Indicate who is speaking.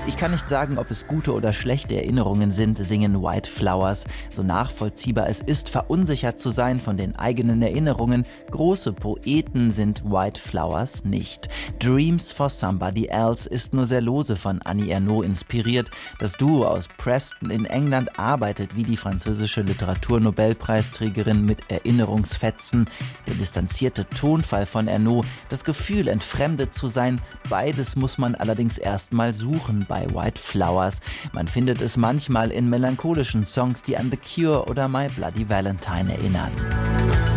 Speaker 1: Ich kann nicht sagen, ob es gute oder schlechte Erinnerungen sind, singen White Flowers. So nachvollziehbar es ist, verunsichert zu sein von den eigenen Erinnerungen, große Poeten sind White Flowers nicht. Dreams for Somebody Else ist nur sehr lose von Annie Ernaux inspiriert. Das Duo aus Preston in England arbeitet wie die französische Literaturnobelpreisträgerin mit Erinnerungsfetzen. Der distanzierte Tonfall von Ernaux, das Gefühl, entfremdet zu sein, beides muss man allerdings erstmal suchen bei White Flowers. Man findet es manchmal in melancholischen Songs, die an The Cure oder My Bloody Valentine erinnern.